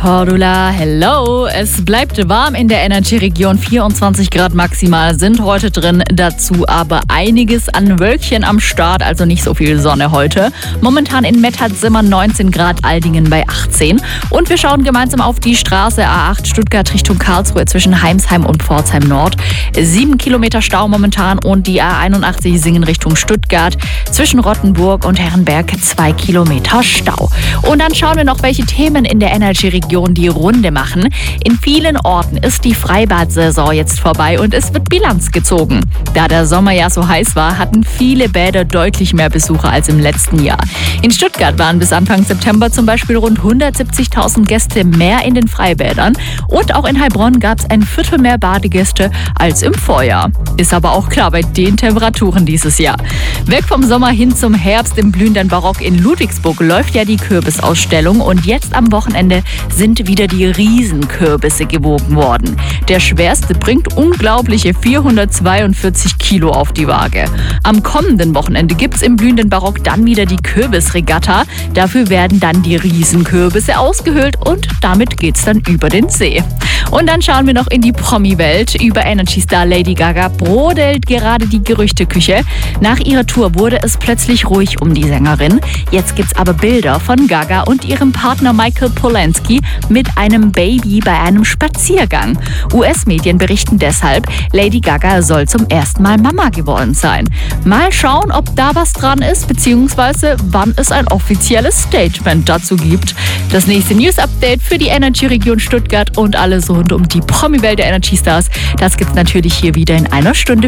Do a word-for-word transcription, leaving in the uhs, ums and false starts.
Cordula, hello. Es bleibt warm in der Energy-Region. vierundzwanzig Grad maximal sind heute drin. Dazu aber einiges an Wölkchen am Start, also nicht so viel Sonne heute. Momentan in Metterzimmern neunzehn Grad, Aldingen bei achtzehn. Und wir schauen gemeinsam auf die Straße A acht Stuttgart Richtung Karlsruhe zwischen Heimsheim und Pforzheim Nord. Sieben Kilometer Stau momentan und die A einundachtzig Singen Richtung Stuttgart zwischen Rottenburg und Herrenberg zwei Kilometer Stau. Und dann schauen wir noch, welche Themen in der Energy-Region die Runde machen. In vielen Orten ist die Freibad-Saison jetzt vorbei und es wird Bilanz gezogen. Da der Sommer ja so heiß war, hatten viele Bäder deutlich mehr Besucher als im letzten Jahr. In Stuttgart waren bis Anfang September zum Beispiel rund hundertsiebzigtausend Gäste mehr in den Freibädern und auch in Heilbronn gab es ein Viertel mehr Badegäste als im Vorjahr. Ist aber auch klar bei den Temperaturen dieses Jahr. Weg vom Sommer hin zum Herbst im blühenden Barock in Ludwigsburg läuft ja die Kürbisausstellung und jetzt am Wochenende sind wieder die Riesenkürbisse gewogen worden. Der schwerste bringt unglaubliche vierhundertzweiundvierzig Kilo auf die Waage. Am kommenden Wochenende gibt es im blühenden Barock dann wieder die Kürbisregatta. Dafür werden dann die Riesenkürbisse ausgehöhlt und damit geht's dann über den See. Und dann schauen wir noch in die Promi-Welt. Über Energy-Star Lady Gaga brodelt gerade die Gerüchteküche. Nach ihrer Tour wurde es plötzlich ruhig um die Sängerin. Jetzt gibt's aber Bilder von Gaga und ihrem Partner Michael Polansky mit einem Baby bei einem Spaziergang. U S-Medien berichten deshalb, Lady Gaga soll zum ersten Mal Mama geworden sein. Mal schauen, ob da was dran ist, beziehungsweise wann es ein offizielles Statement dazu gibt. Das nächste News-Update für die Energy-Region Stuttgart und alles rund um die Promi-Welt der Energy-Stars, das gibt's natürlich hier wieder in einer Stunde.